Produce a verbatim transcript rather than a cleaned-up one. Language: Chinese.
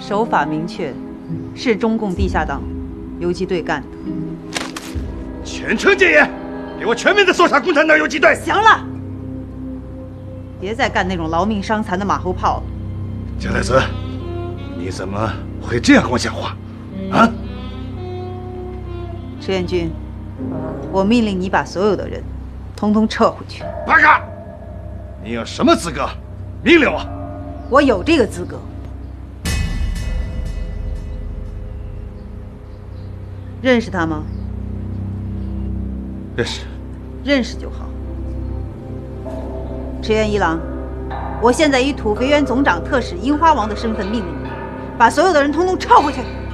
手法明确，是中共地下党游击队干的。 全城戒严，给我全面的搜查共产党游击队！ 行了，别再干那种劳命伤残的马后炮了。 蒋太子，你怎么会这样跟我讲话？啊！ 石彦军，我命令你把所有的人统统撤回去。 八嘎！你有什么资格命令我？ 我有这个资格。认识他吗？ 认识。 认识就好。池原一郎，我现在以土肥原总长特使樱花王的身份命令你，把所有的人统统撤回去。